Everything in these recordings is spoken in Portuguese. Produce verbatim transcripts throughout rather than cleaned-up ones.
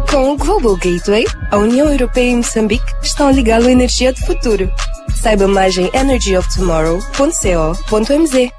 Com o Global Gateway, a União Europeia e Moçambique estão a ligá-lo à energia do futuro. Saiba mais em energy of tomorrow ponto co ponto m z.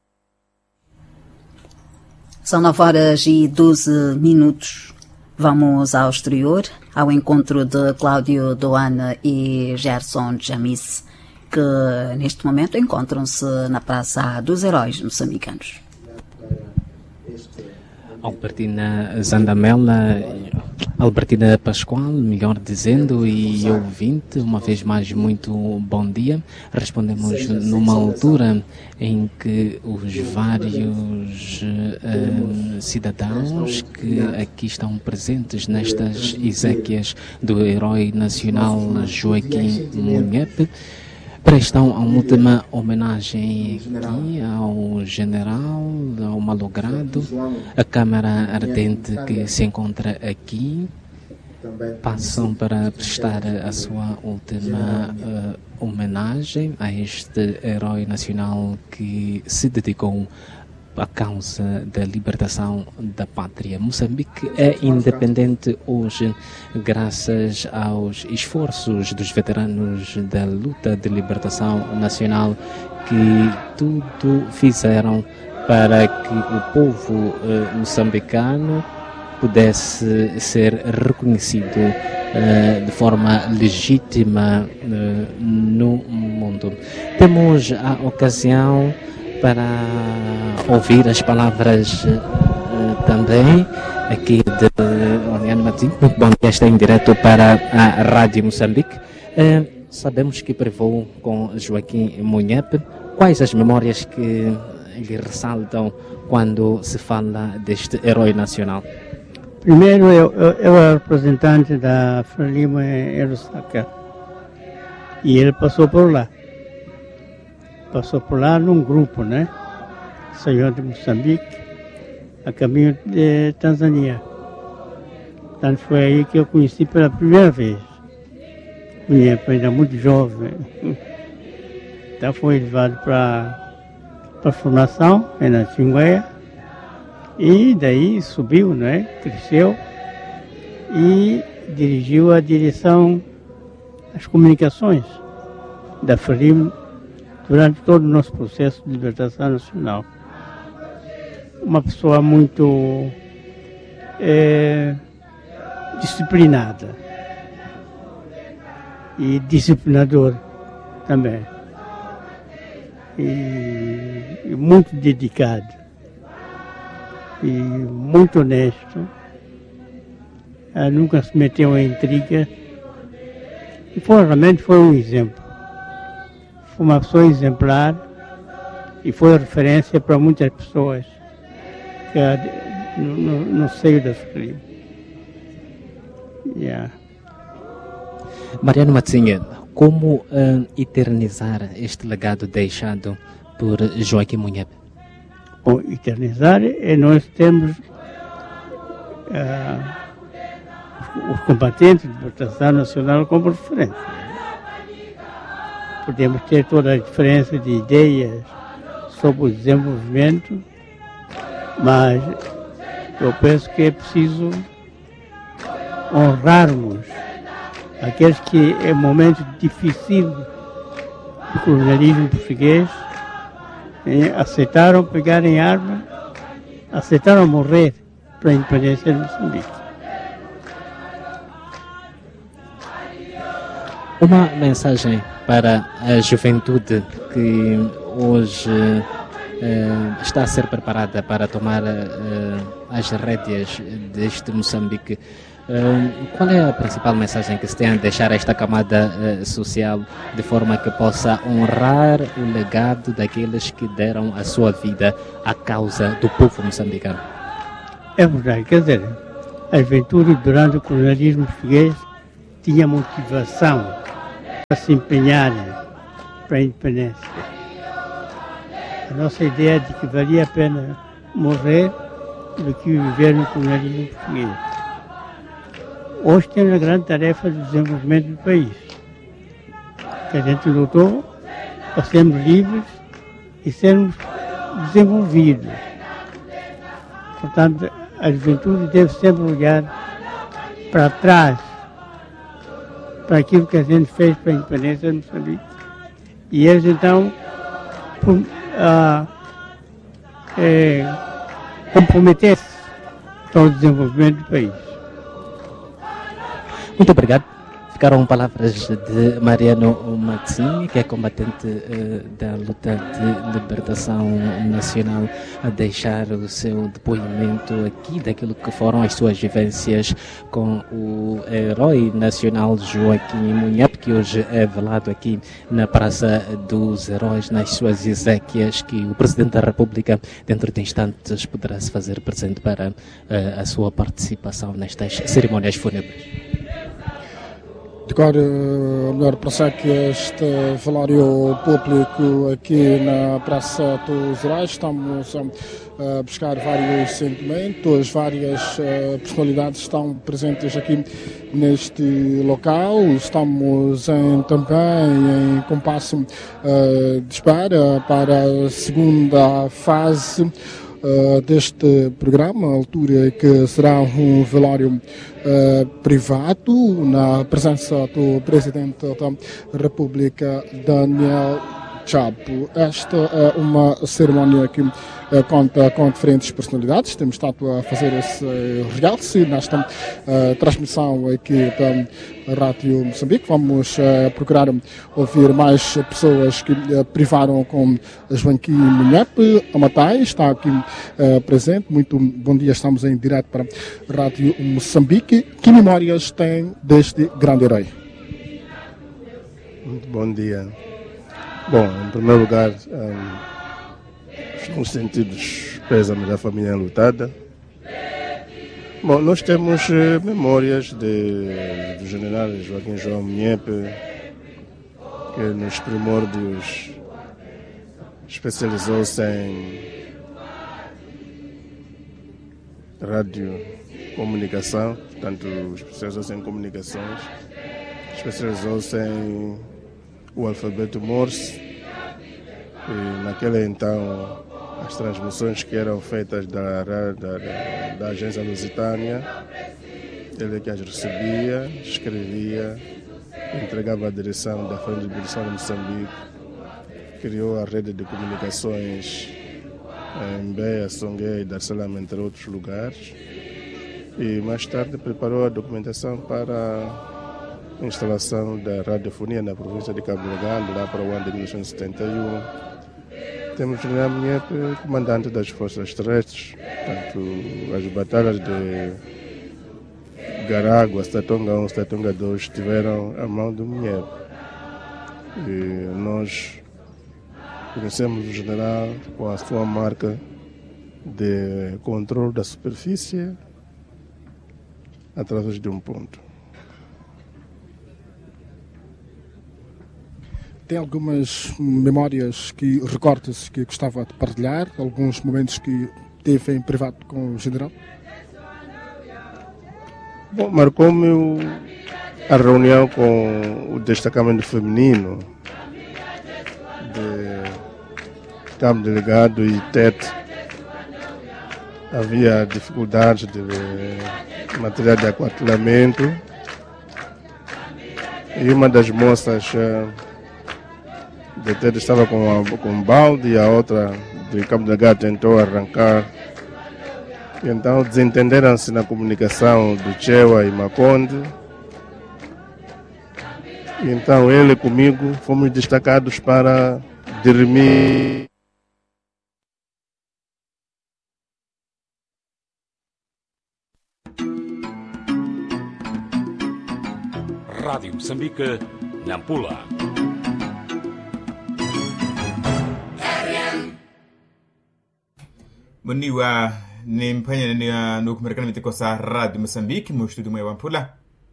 São nove horas e doze minutos. Vamos ao exterior, ao encontro de Cláudio Doana e Gerson Jamis, que neste momento encontram-se na Praça dos Heróis Moçambicanos. Albertina Zandamela, Albertina Pascoal, melhor dizendo, e ouvinte, uma vez mais muito bom dia. Respondemos numa altura em que os vários uh, cidadãos que aqui estão presentes nestas exéquias do herói nacional Joaquim Munhepe prestam a última homenagem aqui ao general, ao malogrado. A Câmara Ardente que se encontra aqui passam para prestar a sua última uh, homenagem a este herói nacional que se dedicou à causa da libertação da pátria. Moçambique é independente hoje graças aos esforços dos veteranos da luta de libertação nacional que tudo fizeram para que o povo uh, moçambicano pudesse ser reconhecido uh, de forma legítima uh, no mundo. Temos a ocasião para ouvir as palavras uh, também aqui de Oriane Martins. Muito bom dia, está em direto para a Rádio Moçambique. Uh, sabemos que prevou com Joaquim Munhepe. Quais as memórias que lhe ressaltam quando se fala deste herói nacional? Primeiro, eu, eu, eu era representante da Frelimo em Lusaka e ele passou por lá. Passou por lá num grupo, né? Saiu de Moçambique a caminho de Tanzânia. Portanto, foi aí que eu conheci pela primeira vez. Eu ainda muito jovem. Então foi levado para a formação, na Tingueia. E daí subiu, né? Cresceu e dirigiu a direção das comunicações da Frelimo durante todo o nosso processo de libertação nacional. Uma pessoa muito é, disciplinada e disciplinador também. E, e muito dedicado e muito honesto. Ela nunca se meteu em intriga e foi, realmente foi um exemplo. Foi uma pessoa exemplar e foi referência para muitas pessoas que, no, no, no seio da Frelimo. Yeah. Mariano Matzinha, como uh, eternizar este legado deixado por Joaquim Munhepe? Bom, eternizar é nós temos uh, os combatentes de libertação nacional como referência. Podemos ter toda a diferença de ideias sobre o desenvolvimento, mas eu penso que é preciso honrarmos aqueles que, em momentos difíceis do colonialismo português, eh, aceitaram pegarem armas, aceitaram morrer para a independência de Moçambique. Uma mensagem para a juventude que hoje uh, está a ser preparada para tomar uh, as rédeas deste Moçambique. Uh, qual é a principal mensagem que se tem a deixar a esta camada uh, social de forma que possa honrar o legado daqueles que deram a sua vida à causa do povo moçambicano? É verdade, quer dizer, a juventude durante o colonialismo português tinha motivação para se empenhar para a independência. A nossa ideia de que valia a pena morrer do que viver no colonialismo português. Hoje temos a grande tarefa de desenvolvimento do país, que a gente lutou para sermos livres e sermos desenvolvidos. Portanto, a juventude deve sempre olhar para trás, para aquilo que a gente fez para a independência de Moçambique. E eles então por, ah, é, comprometer-se para o desenvolvimento do país. Muito obrigado. Ficaram palavras de Mariano Mazzini, que é combatente uh, da luta de libertação nacional, a deixar o seu depoimento aqui daquilo que foram as suas vivências com o herói nacional Joaquim Munhep, que hoje é velado aqui na Praça dos Heróis, nas suas exéquias, que o Presidente da República, dentro de instantes, poderá se fazer presente para uh, a sua participação nestas cerimônias fúnebres. Agora, melhor passar que este velório público aqui na Praça dos Heróis. Estamos a buscar vários sentimentos, várias uh, personalidades estão presentes aqui neste local. Estamos em, também em compasso uh, de espera para a segunda fase Uh, deste programa, a altura que será um velório uh, privado, na presença do Presidente da República, Daniel Chapo. Esta é uma cerimónia que uh, conta com diferentes personalidades. Temos estado a fazer esse realce nesta uh, transmissão aqui da Rádio Moçambique. Vamos uh, procurar ouvir mais pessoas que uh, privaram com Joaquim Munhep. A Matai está aqui uh, presente. Muito bom dia, estamos em direto para a Rádio Moçambique. Que memórias tem deste grande herói? Muito bom dia. Bom, em primeiro lugar, um, os sentidos pésamos da família enlutada. Bom, nós temos eh, memórias de, do general Joaquim João Munhep, que nos primórdios especializou-se em radiocomunicação, portanto, especializou-se em comunicações, especializou-se em o alfabeto Morse, e naquela então as transmissões que eram feitas da, da, da, da agência lusitânia, ele que as recebia, escrevia, entregava a direção da Frente de Direção de Moçambique, criou a rede de comunicações em Beia, Songhé e Dar es Salaam, entre outros lugares, e mais tarde preparou a documentação para a instalação da radiofonia na província de Cabo Delgado, lá para o ano de mil novecentos e setenta e um. Temos o general Munhep, comandante das forças terrestres, portanto, as batalhas de Garagua, Statonga um, Statonga dois estiveram à mão do Munhep. E nós conhecemos o general com a sua marca de controle da superfície através de um ponto. Tem algumas memórias que recorda-se que gostava de partilhar? Alguns momentos que teve em privado com o general? Bom, marcou-me a reunião com o destacamento feminino de Cabo Delgado e Tete. Havia dificuldades de material de aquartelamento e uma das moças de Tete estava com, a, com um balde e a outra de Cabo Delgado tentou arrancar. E então desentenderam-se na comunicação do Chewa e Maconde. E então ele comigo fomos destacados para dirimir. Rádio Moçambique, Nampula. Moniwa ni mpanya ni no kumerekana mitikosa Radio Moçambique mu studio mwe Nampula.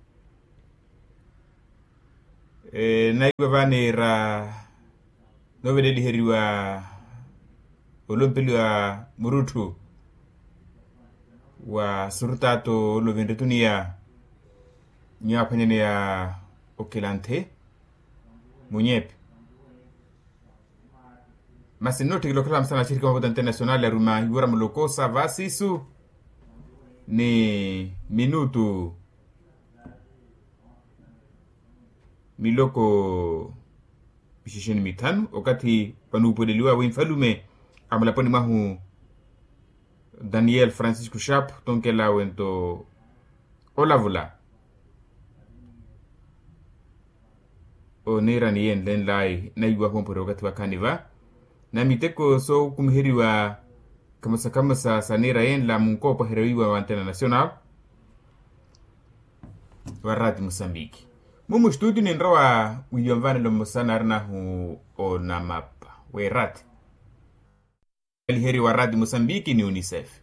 E na ibavani ra no vede heriwa olompeliwa murutu wa surtato lo vendetunia nya panyene ya Okilante Munhep. Mas se noti kilokala msana shirika mabuda internacional ya ruma yura mlokosa vasisu ni minuto miloko ishishini mitano wakati panupodeliwa wimfalume amalaponi mahu Daniel Francisco Sharp tonkela wento olavula o nera ni yen len lai na iwa hompore wakati wa kaniva na miteko so kumhiriwa kamasa kamasa sa nera yen la munkopa herewiwa wa antena nacional wa Radio Mosambiki mumu estúdio nem roa William Van Lomosana arnahu o namapa we rat el heri wa Radio Mosambiki ni UNICEF